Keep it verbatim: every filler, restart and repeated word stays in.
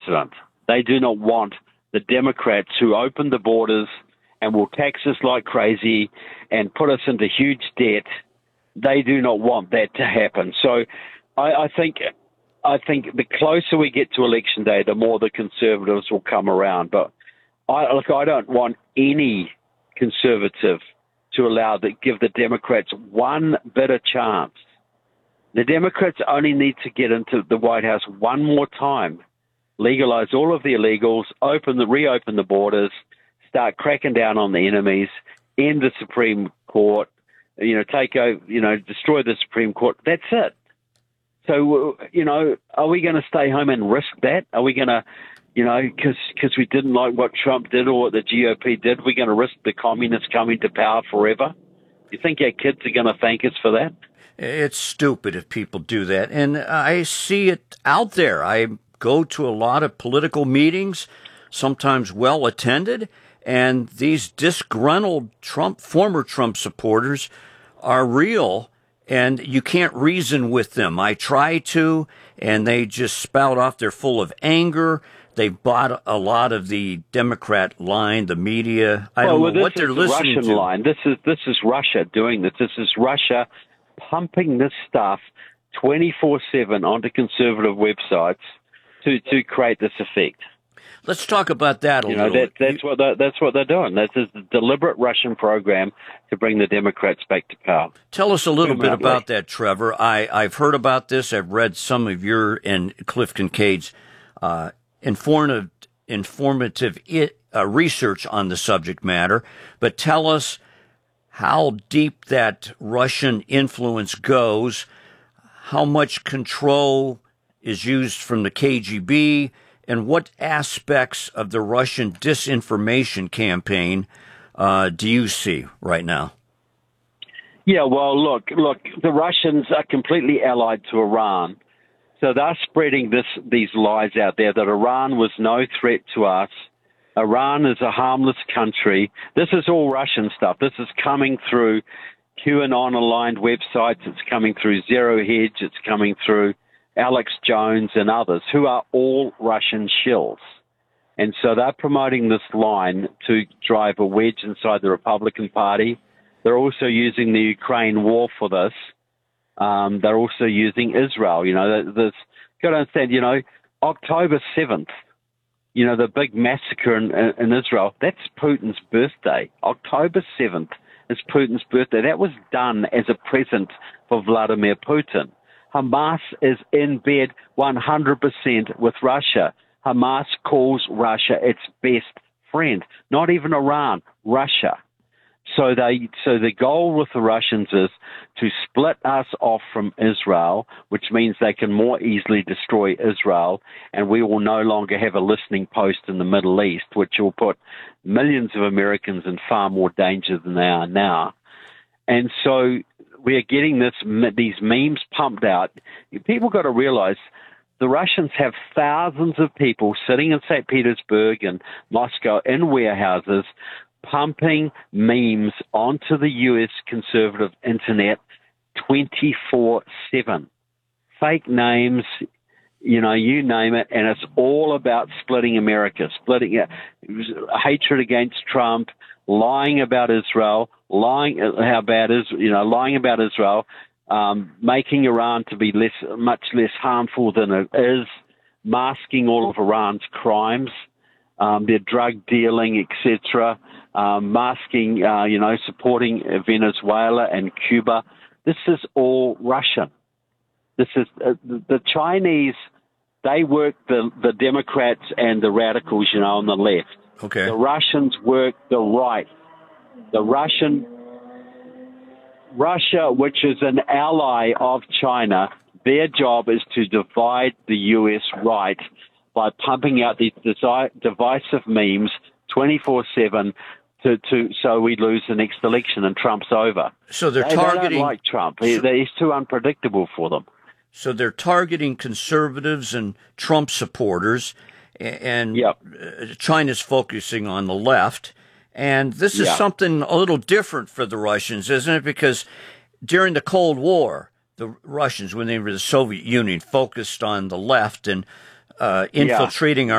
president. They do not want the Democrats who open the borders and will tax us like crazy and put us into huge debt. They do not want that to happen. So I, I think I think the closer we get to Election Day, the more the Conservatives will come around. But I, look, I don't want any Conservative to allow that give the Democrats one bit of chance. The Democrats only need to get into the White House one more time, legalize all of the illegals, open the reopen the borders, start cracking down on the enemies, end the Supreme Court, you know, take over, you know, destroy the Supreme Court. That's it. So, you know, are we going to stay home and risk that? Are we going to, you know, because we didn't like what Trump did or what the G O P did, we're going to risk the communists coming to power forever? You think our kids are going to thank us for that? It's stupid if people do that. And I see it out there. I go to a lot of political meetings, sometimes well attended, and these disgruntled Trump, former Trump supporters are real, and you can't reason with them. I try to, and they just spout off. They're full of anger. They've bought a lot of the Democrat line, the media. I don't well, know what they're the listening Russian to. Line. This is this is Russia doing this. This is Russia pumping this stuff twenty-four seven onto conservative websites to, to create this effect. Let's talk about that a you know, little. That, that's what they're, that's what they're doing. This is the deliberate Russian program to bring the Democrats back to power. Tell us a little Come bit out, about Lee. that, Trevor. I, I've heard about this. I've read some of your and Cliff Kincaid's uh, informative, informative it, uh, research on the subject matter. But tell us how deep that Russian influence goes, how much control is used from the K G B, and what aspects of the Russian disinformation campaign uh, do you see right now? Yeah, well, look, look, the Russians are completely allied to Iran. So they're spreading this these lies out there that Iran was no threat to us. Iran is a harmless country. This is all Russian stuff. This is coming through QAnon-aligned websites. It's coming through Zero Hedge. It's coming through Alex Jones and others, who are all Russian shills. And so they're promoting this line to drive a wedge inside the Republican Party. They're also using the Ukraine war for this. Um, they're also using Israel. You know, there's got to understand, you know, October seventh, you know, the big massacre in, in Israel, that's Putin's birthday. October seventh is Putin's birthday. That was done as a present for Vladimir Putin. Hamas is in bed one hundred percent with Russia. Hamas calls Russia its best friend, not even Iran, Russia. So they, so the goal with the Russians is to split us off from Israel, which means they can more easily destroy Israel, and we will no longer have a listening post in the Middle East, which will put millions of Americans in far more danger than they are now. And so we're getting this these memes pumped out. People got to realize the Russians have thousands of people sitting in Saint Petersburg and Moscow in warehouses pumping memes onto the U S conservative internet twenty-four seven. Fake names, you know, you name it, and it's all about splitting America, splitting it, hatred against Trump, lying about Israel, lying how bad is, you know, lying about Israel, um, making Iran to be less, much less harmful than it is, masking all of Iran's crimes, um, their drug dealing, et cetera, um, masking, uh, you know, supporting Venezuela and Cuba. This is all Russian. This is uh, the Chinese. They work the the Democrats and the radicals, you know, on the left. Okay. The Russians work the right. The Russian Russia, which is an ally of China, their job is to divide the U S right by pumping out these desi- divisive memes twenty-four seven to, to so we lose the next election and Trump's over. So they're they, targeting. They don't like Trump. He, so, he's too unpredictable for them. So they're targeting conservatives and Trump supporters, and yep. China's focusing on the left. And this is yeah. something a little different for the Russians, isn't it? Because during the Cold War, the Russians, when they were the Soviet Union, focused on the left and uh, infiltrating yeah.